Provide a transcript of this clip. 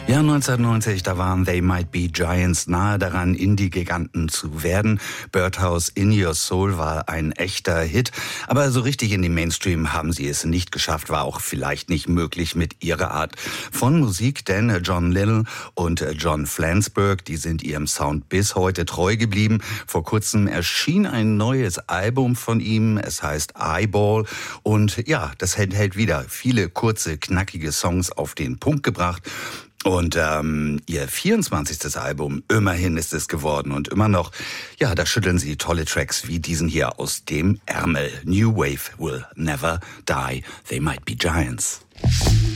Ja, 1990, da waren They Might Be Giants nahe daran, Indie-Giganten zu werden. Birdhouse In Your Soul war ein echter Hit. Aber so richtig in den Mainstream haben sie es nicht geschafft, war auch vielleicht nicht möglich mit ihrer Art von Musik. Denn John Lill und John Flansburgh, die sind ihrem Sound bis heute treu geblieben. Vor kurzem erschien ein neues Album von ihm. Es heißt Eyeball. Und ja, das hält wieder viele kurze, knackige Songs auf den Punkt gebracht. Und ihr 24. Album, immerhin ist es geworden und immer noch, ja, da schütteln sie tolle Tracks wie diesen hier aus dem Ärmel. New Wave will never die, they might be giants.